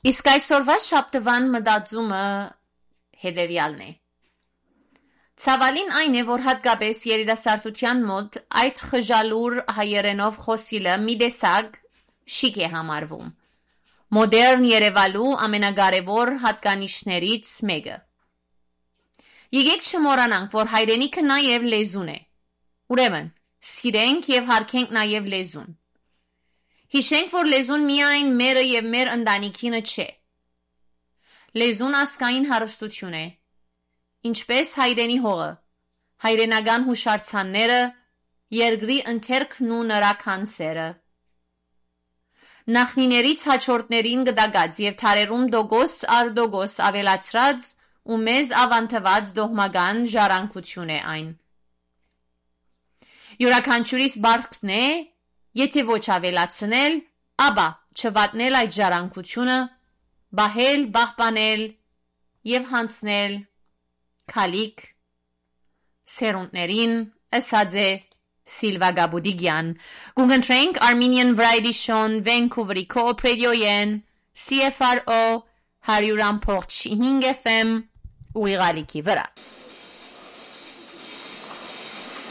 Իսկ այսօրվա շաբթվան մտածումը հետևյալն է. ցավալին այն է, որ հատկապես երիտասարդության մոտ այդ խժալուր հայերենով խոսիլը մի տեսակ շիկ է համարվում, մոդեռն երևալու ամենակարևոր հատկանիշներից մեկը։ Եկեք չմոռանանք, որ հայրենիքը նաև լեզուն է։ Ուրեմն, սիրենք և հարգենք նաև լեզուն։ Հիշենք, որ լեզուն միայն մերը և մեր ընտանիքինը չէ։ Լեզուն ազգային հարստություն է, ինչպես հայրենի հողը, հայրենական հուշարձանները, երկրի ընթերքն ու նրա քանսերը։ Նախնիներից հաջորդներին գդակած և թարերում դոգոս առ դոգոս ավելացրած ու մեզ ավանդված դողմական ժառանգություն է այն։ Յուրաքանչյուրիս բարքն է, եթե ոչ ավելացնել, ապա չվատնել այդ ժառանգությունը, պահել, պահպանել և հանձնել քալիք սերունդներին, ըսած է Սիլվա Գաբուդիգյան։ Կուգընտրենք Armenian Variety Show-ն Vancouver-ի Co-op Radio-ին CFRO 100.5 FM ուղիղալիքի վրա։